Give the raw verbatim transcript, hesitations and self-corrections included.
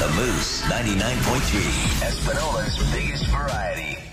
The Moose ninety-nine point three, Espanola's biggest variety.